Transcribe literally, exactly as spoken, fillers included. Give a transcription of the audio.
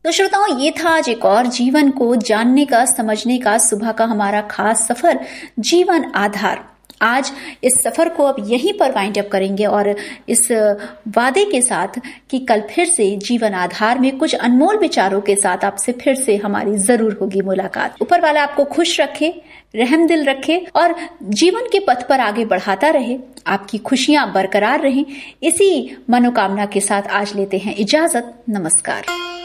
तो श्रोताओं, ये था आज एक और जीवन को जानने का, समझने का सुबह का हमारा खास सफर, जीवन आधार। आज इस सफर को अब यहीं पर वाइंड अप करेंगे और इस वादे के साथ कि कल फिर से जीवन आधार में कुछ अनमोल विचारों के साथ आपसे फिर से हमारी जरूर होगी मुलाकात। ऊपर वाला आपको खुश रखे, रहमदिल रखे और जीवन के पथ पर आगे बढ़ाता रहे, आपकी खुशियां बरकरार रहें। इसी मनोकामना के साथ आज लेते हैं इजाजत। नमस्कार।